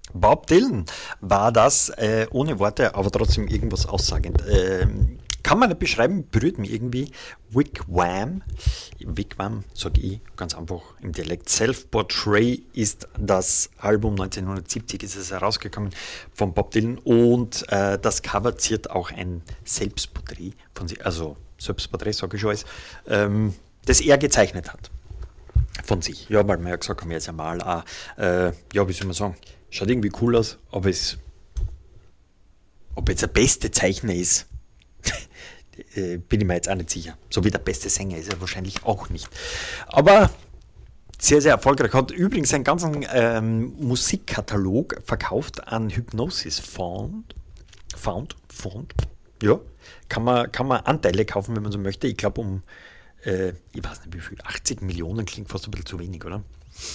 Bob Dylan war das, ohne Worte, aber trotzdem irgendwas aussagend. Kann man nicht beschreiben, berührt mich irgendwie. Wigwam, Wigwam, sage ich ganz einfach im Dialekt. Self-Portrait ist das Album, 1970 ist es herausgekommen von Bob Dylan und das Cover ziert auch ein Selbstporträt von sich, also Selbstporträt, sage ich schon alles, das er gezeichnet hat von sich. Ja, weil wir ja gesagt haben, er ist ja Maler, ja, wie soll man sagen, schaut irgendwie cool aus, aber ob jetzt der beste Zeichner ist, bin ich mir jetzt auch nicht sicher. So wie der beste Sänger ist er wahrscheinlich auch nicht. Aber sehr, sehr erfolgreich. Hat übrigens einen ganzen Musikkatalog verkauft an Hypnosis Found. Ja, kann man Anteile kaufen, wenn man so möchte. Ich glaube ich weiß nicht wie viel, 80 Millionen klingt fast ein bisschen zu wenig, oder?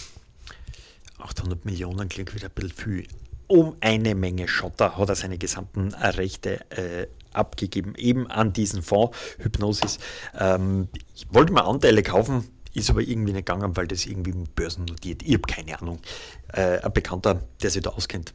800 Millionen klingt wieder ein bisschen viel. Um eine Menge Schotter hat er seine gesamten Rechte abgegeben, eben an diesen Fonds Hypnosis. Ich wollte mal Anteile kaufen, ist aber irgendwie nicht gegangen, weil das irgendwie mit Börsen notiert. Ich habe keine Ahnung. Ein Bekannter, der sich da auskennt,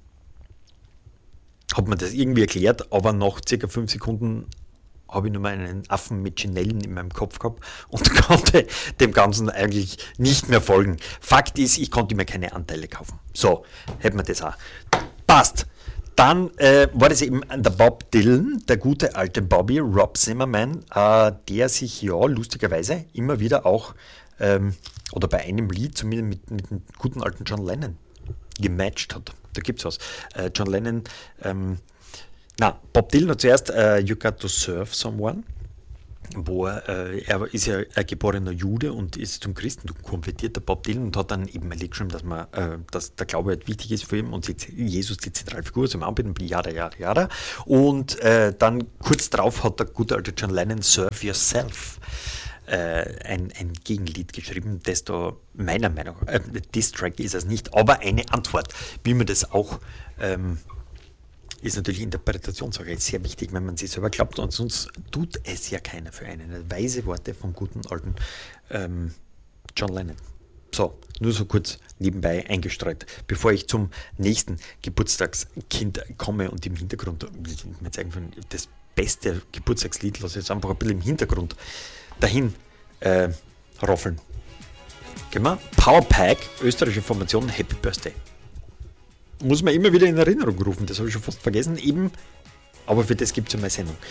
hat mir das irgendwie erklärt, aber nach circa 5 Sekunden habe ich nur mal einen Affen mit Chinellen in meinem Kopf gehabt und konnte dem Ganzen eigentlich nicht mehr folgen. Fakt ist, ich konnte mir keine Anteile kaufen. So, hätten wir das auch. Passt. Dann war das eben der Bob Dylan, der gute alte Bobby, Rob Zimmerman, der sich ja lustigerweise immer wieder auch, oder bei einem Lied zumindest mit dem guten alten John Lennon gematcht hat. Da gibt's was. John Lennon, Bob Dylan hat zuerst You Got to Serve Someone, wo er ist ja ein geborener Jude und ist zum Christentum konvertiert, der Bob Dylan, und hat dann eben ein Lied geschrieben, dass der Glaube halt wichtig ist für ihn und Jesus die Zentralfigur ist im Anbieten, jada. Und dann kurz drauf hat der gute alte John Lennon Serve Yourself ein Gegenlied geschrieben, das da meiner Meinung nach, Diss-Track ist es nicht, aber eine Antwort, wie man das auch ist natürlich Interpretationssache, ist sehr wichtig, wenn man sich selber glaubt, und sonst tut es ja keiner für einen. Weise Worte vom guten alten John Lennon. So, nur so kurz nebenbei eingestreut, bevor ich zum nächsten Geburtstagskind komme und im Hintergrund, ich mir zeigen von das beste Geburtstagslied, lasse ich jetzt einfach ein bisschen im Hintergrund dahin roffeln. Gehen wir? Powerpack, österreichische Formation, Happy Birthday. Muss man immer wieder in Erinnerung rufen, das habe ich schon fast vergessen, eben, aber für das gibt es ja mal Sendung.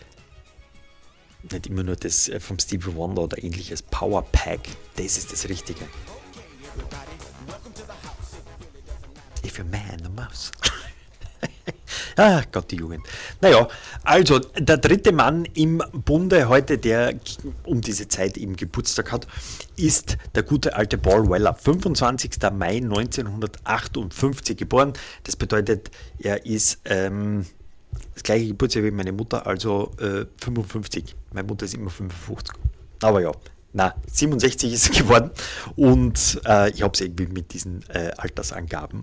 Nicht immer nur das vom Stevie Wonder oder ähnliches. Powerpack, das ist das Richtige. If you're man, a mouse. Ah, Gott, die Jugend. Naja, also der dritte Mann im Bunde heute, der um diese Zeit eben Geburtstag hat, ist der gute alte Paul Weller, 25. Mai 1958 geboren. Das bedeutet, er ist das gleiche Geburtstag wie meine Mutter, also 55. Meine Mutter ist immer 55. Aber ja, 67 ist er geworden und ich habe es irgendwie mit diesen Altersangaben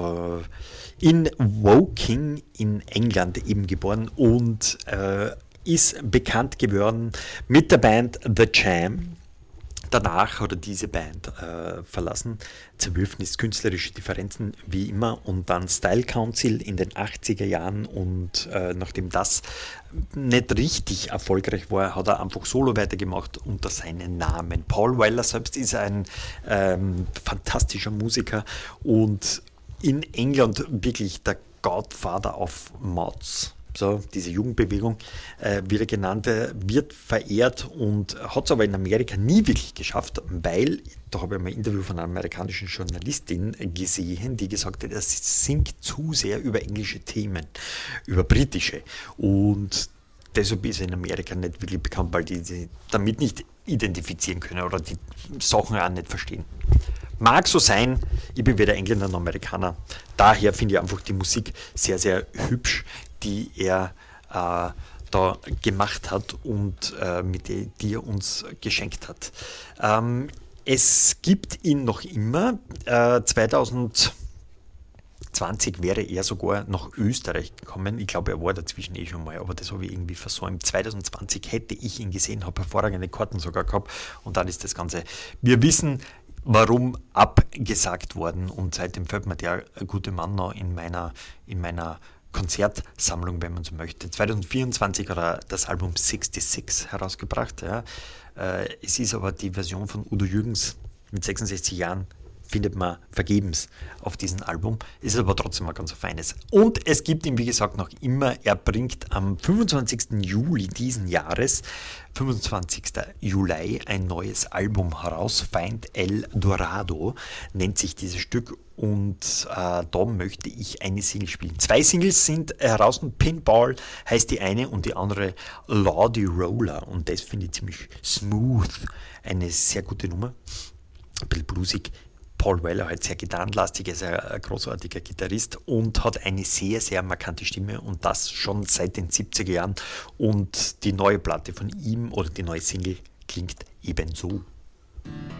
in Woking in England eben geboren und ist bekannt geworden mit der Band The Jam. Danach hat er diese Band verlassen, Zerwürfnis, künstlerische Differenzen wie immer und dann Style Council in den 80er Jahren und nachdem das nicht richtig erfolgreich war, hat er einfach solo weitergemacht unter seinem Namen. Paul Weller selbst ist ein fantastischer Musiker und in England wirklich der Godfather of Mods. So, diese Jugendbewegung, wie er genannt wird, verehrt und hat es aber in Amerika nie wirklich geschafft, weil, da habe ich mal ein Interview von einer amerikanischen Journalistin gesehen, die gesagt hat, er singt zu sehr über englische Themen, über britische, und deshalb ist er in Amerika nicht wirklich bekannt, weil die sich damit nicht identifizieren können oder die Sachen auch nicht verstehen. Mag so sein, ich bin weder Engländer noch Amerikaner, daher finde ich einfach die Musik sehr, sehr hübsch, die er da gemacht hat und die er uns geschenkt hat. Es gibt ihn noch immer. 2020 wäre er sogar nach Österreich gekommen. Ich glaube, er war dazwischen schon mal, aber das habe ich irgendwie versäumt. 2020 hätte ich ihn gesehen, habe hervorragende Karten sogar gehabt und dann ist das Ganze, wir wissen, Warum abgesagt worden? Und seitdem fällt mir der gute Mann noch in meiner Konzertsammlung, wenn man so möchte. 2024 hat er das Album 66 herausgebracht. Ja. Es ist aber die Version von Udo Jürgens mit 66 Jahren, findet man vergebens auf diesem Album. Ist aber trotzdem ein ganz feines. Und es gibt ihm, wie gesagt, noch immer, er bringt am 25. Juli diesen Jahres, 25. Juli, ein neues Album heraus. Find El Dorado nennt sich dieses Stück. Und da möchte ich eine Single spielen. 2 Singles sind heraus. Pinball heißt die eine und die andere Lordy Roller. Und das finde ich ziemlich smooth. Eine sehr gute Nummer. Ein bisschen bluesig. Paul Weller, halt sehr gitarrenlastig, ist ein großartiger Gitarrist und hat eine sehr, sehr markante Stimme und das schon seit den 70er Jahren. Und die neue Platte von ihm oder die neue Single klingt ebenso.